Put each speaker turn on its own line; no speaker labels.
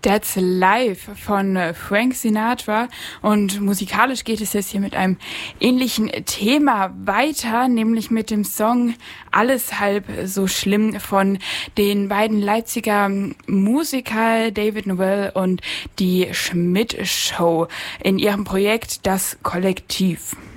That's Life von Frank Sinatra, und musikalisch geht es jetzt hier mit einem ähnlichen Thema weiter, nämlich mit dem Song Alles halb so schlimm von den beiden Leipziger Musiker David Novell und die Schmidt Show in ihrem Projekt Das Kollektiv.